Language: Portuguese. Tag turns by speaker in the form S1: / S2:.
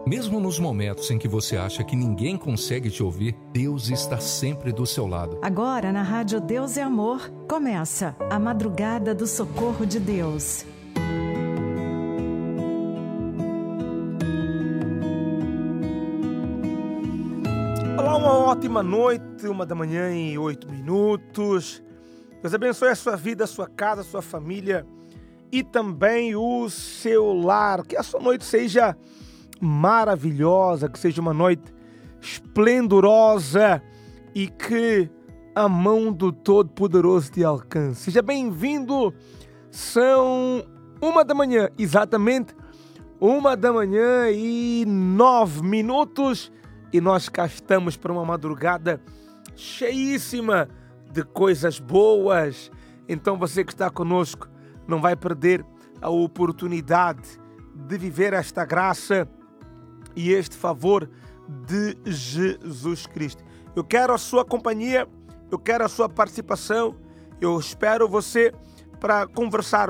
S1: Mesmo nos momentos em que você acha que ninguém consegue te ouvir, Deus está sempre do seu lado.
S2: Agora, na Rádio Deus é Amor, começa a Madrugada do Socorro de Deus.
S3: Olá, uma ótima noite, 1h08. Deus abençoe a sua vida, a sua casa, a sua família e também o seu lar. Que a sua noite seja maravilhosa, que seja uma noite esplendorosa e que a mão do Todo-Poderoso te alcance. Seja bem-vindo. São 1h, exatamente 1h09 e nós cá estamos para uma madrugada cheíssima de coisas boas. Então você que está conosco não vai perder a oportunidade de viver esta graça e este favor de Jesus Cristo. Eu quero a sua companhia, eu quero a sua participação, eu espero você para conversar